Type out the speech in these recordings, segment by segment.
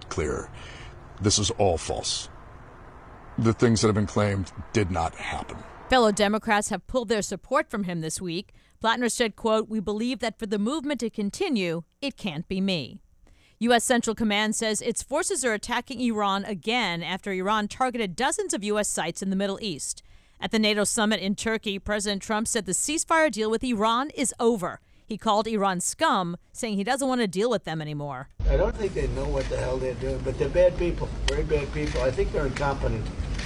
clear. This is all false. The things that have been claimed did not happen. Fellow Democrats have pulled their support from him this week. Blattner said, quote, "We believe that for the movement to continue, it can't be me." U.S. Central Command says its forces are attacking Iran again after Iran targeted dozens of U.S. sites in the Middle East. At the NATO summit in Turkey, President Trump said the ceasefire deal with Iran is over. He called Iran scum, saying he doesn't want to deal with them anymore. I don't think they know what the hell they're doing, but they're bad people, very bad people. I think they're incompetent,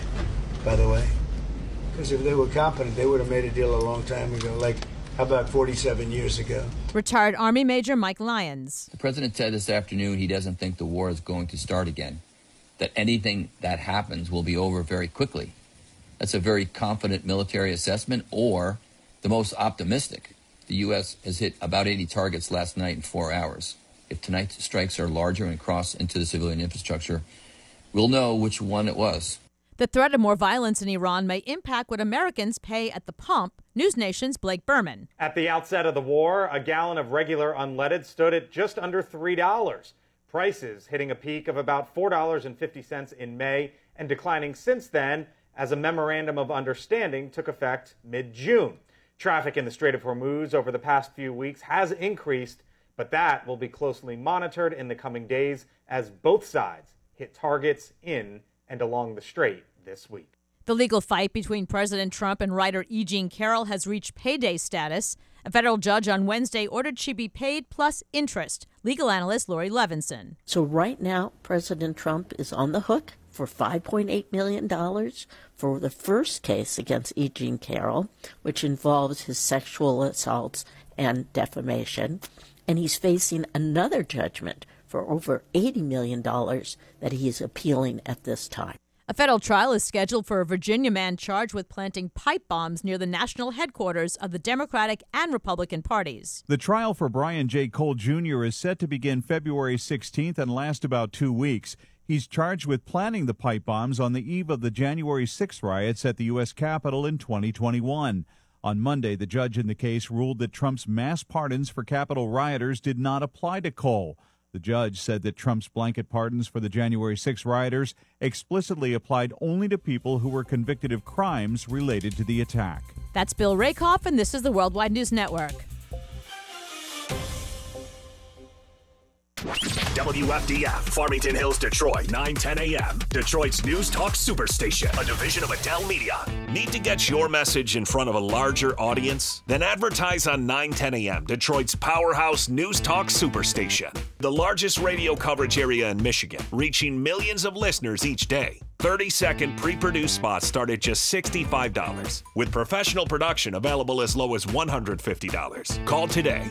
by the way. Because if they were competent, they would have made a deal a long time ago, like, how about 47 years ago? Retired Army Major Mike Lyons. The president said this afternoon he doesn't think the war is going to start again, that anything that happens will be over very quickly. That's a very confident military assessment, or the most optimistic. The U.S. has hit about 80 targets last night in 4 hours. If tonight's strikes are larger and cross into the civilian infrastructure, we'll know which one it was. The threat of more violence in Iran may impact what Americans pay at the pump. News Nation's Blake Berman. At the outset of the war, a gallon of regular unleaded stood at just under $3. Prices hitting a peak of about $4.50 in May and declining since then as a memorandum of understanding took effect mid-June. Traffic in the Strait of Hormuz over the past few weeks has increased, but that will be closely monitored in the coming days as both sides hit targets in and along the strait this week. The legal fight between President Trump and writer E. Jean Carroll has reached payday status. A federal judge on Wednesday ordered she be paid plus interest. Legal analyst Lori Levinson. So right now, President Trump is on the hook for $5.8 million for the first case against E. Jean Carroll, which involves his sexual assaults and defamation. And he's facing another judgment for over $80 million that he is appealing at this time. A federal trial is scheduled for a Virginia man charged with planting pipe bombs near the national headquarters of the Democratic and Republican parties. The trial for Brian J. Cole Jr. is set to begin February 16th and last about 2 weeks. He's charged with planting the pipe bombs on the eve of the January 6 riots at the U.S. Capitol in 2021. On Monday, the judge in the case ruled that Trump's mass pardons for Capitol rioters did not apply to Cole. The judge said that Trump's blanket pardons for the January 6 rioters explicitly applied only to people who were convicted of crimes related to the attack. That's Bill Rakoff, and this is the Worldwide News Network. WFDF, Farmington Hills, Detroit, 9:10 a.m. Detroit's News Talk Superstation, a division of Adele Media. Need to get your message in front of a larger audience? Then advertise on 9:10 a.m., Detroit's powerhouse News Talk Superstation. The largest radio coverage area in Michigan, reaching millions of listeners each day. 30-second pre-produced spots start at just $65, with professional production available as low as $150. Call today,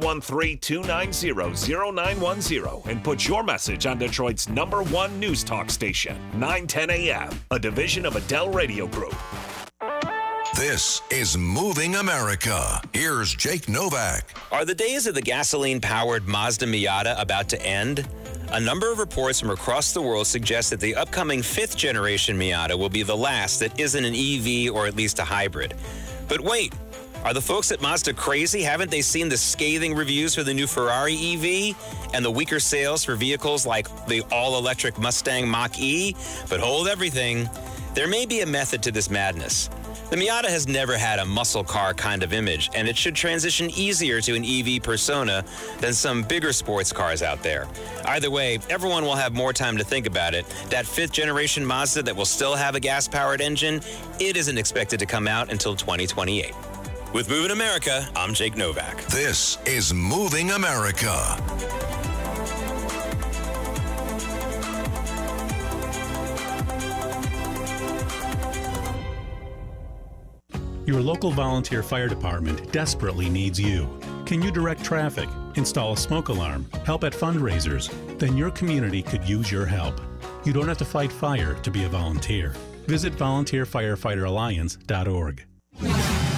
313-290-0910, and put your message on Detroit's #1 news talk station, 9:10 a.m., a division of Adele Radio Group. This is Moving America. Here's Jake Novak. Are the days of the gasoline-powered Mazda Miata about to end? A number of reports from across the world suggest that the upcoming 5th-generation Miata will be the last that isn't an EV or at least a hybrid. But wait, are the folks at Mazda crazy? Haven't they seen the scathing reviews for the new Ferrari EV and the weaker sales for vehicles like the all-electric Mustang Mach-E? But hold everything. There may be a method to this madness. The Miata has never had a muscle car kind of image, and it should transition easier to an EV persona than some bigger sports cars out there. Either way, everyone will have more time to think about it. That 5th-generation Mazda that will still have a gas-powered engine, it isn't expected to come out until 2028. With Moving America, I'm Jake Novak. This is Moving America. Your local volunteer fire department desperately needs you. Can you direct traffic, install a smoke alarm, help at fundraisers? Then your community could use your help. You don't have to fight fire to be a volunteer. Visit volunteerfirefighteralliance.org.